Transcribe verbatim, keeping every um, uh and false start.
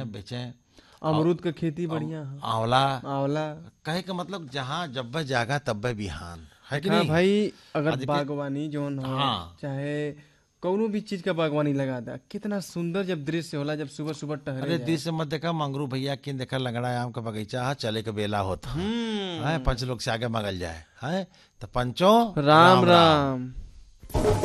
हैं बेचें। अमरूद का खेती बढ़िया है, आंवला, आंवला। कहे का मतलब जहाँ जब वह जागा तब वह बिहान है कि हाँ नहीं। भाई, अगर आज के- बागवानी जोन हो, हाँ चाहे कौनो भी चीज का बागवानी लगा दा, कितना सुंदर जब दृश्य होला, जब सुबह सुबह टहरे अरे जाए। दिस मत देखा मंगरू भैया किन देखा लंगड़ा आम का बगीचा है, चले के बेला होता है हम्म। हैं, पंच लोग से आगे मगल जाए है तो पंचों राम राम राम। राम।